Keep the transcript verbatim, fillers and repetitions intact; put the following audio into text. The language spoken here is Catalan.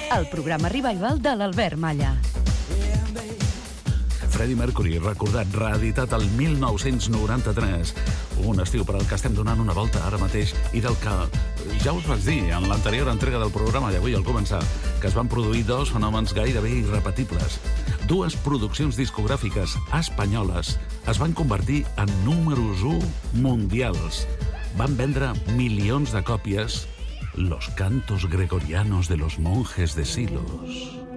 el programa Revival de l'Albert Malla. Freddie Mercury, recordat, reeditat el mil nou-cents noranta-tres. Un estiu per al que estem donant una volta ara mateix i del que ja us vaig dir en l'anterior entrega del programa d'avui al començar, que es van produir dos fenòmens gairebé irrepetibles. Dues produccions discogràfiques espanyoles es van convertir en números u mundials. Van vendre milions de còpies Los cantos gregorianos de los monjes de Silos.